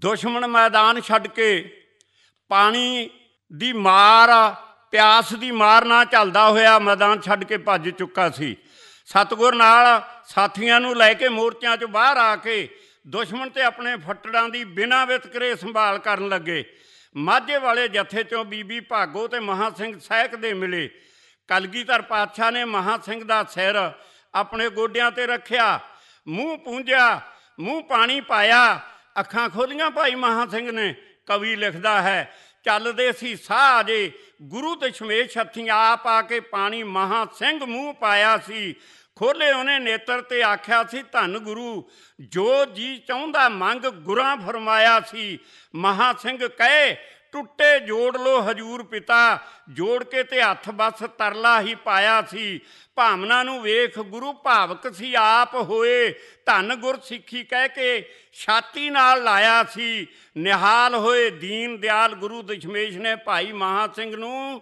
ਦੁਸ਼ਮਣ ਮੈਦਾਨ ਛੱਡ ਕੇ ਪਾਣੀ ਦੀ ਮਾਰ, ਪਿਆਸ ਦੀ ਮਾਰ ਨਾ ਝੱਲਦਾ ਹੋਇਆ ਮੈਦਾਨ ਛੱਡ ਕੇ ਭੱਜ ਚੁੱਕਾ ਸੀ। ਸਤਿਗੁਰ ਨਾਲ ਸਾਥੀਆਂ ਨੂੰ ਲੈ ਕੇ ਮੋਰਚਿਆਂ 'ਚੋਂ ਬਾਹਰ ਆ ਕੇ ਦੁਸ਼ਮਣ ਤੇ ਆਪਣੇ ਫੱਟੜਾਂ ਦੀ ਬਿਨਾਂ ਵਿਤਕਰੇ ਸੰਭਾਲ ਕਰਨ ਲੱਗੇ। ਮਾਝੇ ਵਾਲੇ ਜੱਥੇ 'ਚੋਂ ਬੀਬੀ ਭਾਗੋ ਤੇ ਮਹਾਂ ਸਿੰਘ ਸਹਿਕ ਦੇ ਮਿਲੇ। ਕਲਗੀਧਰ ਪਾਤਸ਼ਾਹ ਨੇ ਮਹਾਂ ਸਿੰਘ ਦਾ ਸਿਰ ਆਪਣੇ ਗੋਡਿਆਂ 'ਤੇ ਰੱਖਿਆ, ਮੂੰਹ ਪੂੰਝਿਆ, ਮੂੰਹ ਪਾਣੀ ਪਾਇਆ, ਅੱਖਾਂ ਖੋਲ੍ਹੀਆਂ ਭਾਈ ਮਹਾਂ ਸਿੰਘ ਨੇ। ਕਵੀ ਲਿਖਦਾ ਹੈ, ਚੱਲਦੇ ਸੀ ਸਾਹ ਅਜੇ ਗੁਰੂ ਦਸ਼ਮੇਸ਼ ਹੱਥੀਂ, ਆਪ ਆ ਕੇ ਪਾਣੀ ਮਹਾਂ ਸਿੰਘ ਮੂੰਹ ਪਾਇਆ ਸੀ। ਖੋਲ੍ਹੇ ਉਹਨੇ ਨੇਤਰ ਤੇ ਆਖਿਆ ਸੀ, ਧੰਨ ਗੁਰੂ ਜੋ ਜੀ ਚਾਹੁੰਦਾ ਮੰਗ ਗੁਰਾਂ ਫਰਮਾਇਆ ਸੀ। ਮਹਾਂ ਸਿੰਘ ਕਹੇ, ਟੁੱਟੇ ਜੋੜ ਲੋ ਹਜੂਰ ਪਿਤਾ, ਜੋੜ ਕੇ ਤੇ ਹੱਥ ਬਸ ਤਰਲਾ ਹੀ ਪਾਇਆ ਸੀ। ਭਾਵਨਾ ਨੂੰ ਵੇਖ ਗੁਰੂ ਭਾਵਕ ਸੀ ਆਪ ਹੋਏ, ਧੰਨ ਗੁਰ ਸਿੱਖੀ ਕਹਿ ਕੇ ਛਾਤੀ ਨਾਲ ਲਾਇਆ ਸੀ। ਨਿਹਾਲ ਹੋਏ ਦੀਨ ਦਿਆਲ ਗੁਰੂ ਦਸ਼ਮੇਸ਼ ਨੇ ਭਾਈ ਮਹਾਂ ਸਿੰਘ ਨੂੰ